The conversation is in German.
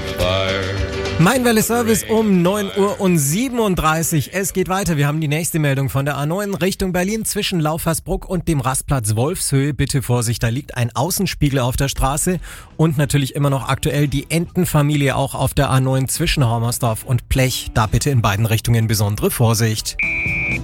Mein Welle Service um 9:37 Uhr. Es geht weiter. Wir haben die nächste Meldung von der A9 Richtung Berlin zwischen Laufhausbruck und dem Rastplatz Wolfshöhe. Bitte Vorsicht, da liegt ein Außenspiegel auf der Straße. Und natürlich immer noch aktuell die Entenfamilie auch auf der A9 zwischen Hormersdorf und Plech. Da bitte in beiden Richtungen besondere Vorsicht.